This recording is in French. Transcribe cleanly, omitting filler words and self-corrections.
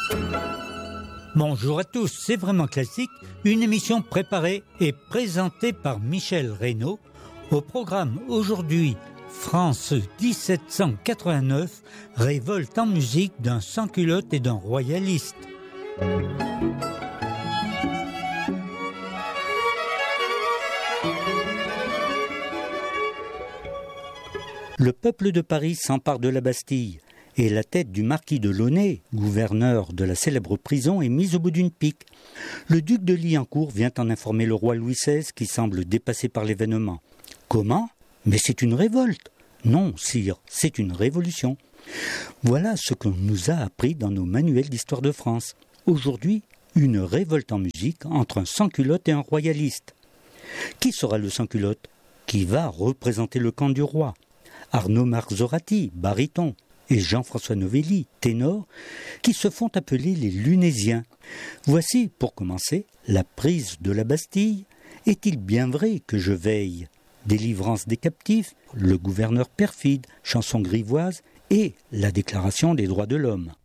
Bonjour à tous, c'est Vraiment Classique, une émission préparée et présentée par Michel Reynaud. Au programme aujourd'hui, France 1789, révolte en musique d'un sans-culotte et d'un royaliste. Le peuple de Paris s'empare de la Bastille et la tête du marquis de Launay, gouverneur de la célèbre prison, est mise au bout d'une pique. Le duc de Liancourt vient en informer le roi Louis XVI qui semble dépassé par l'événement. Comment ? Mais c'est une révolte. Non, sire, c'est une révolution. Voilà ce qu'on nous a appris dans nos manuels d'histoire de France. Aujourd'hui, une révolte en musique entre un sans-culotte et un royaliste. Qui sera le sans-culotte ? Qui va représenter le camp du roi ? Arnaud Marzorati, baryton, et Jean-François Novelli, ténor, qui se font appeler les Lunésiens. Voici, pour commencer, la prise de la Bastille. Est-il bien vrai que je veille ? Délivrance des captifs, le gouverneur perfide, chanson grivoise et la déclaration des droits de l'homme.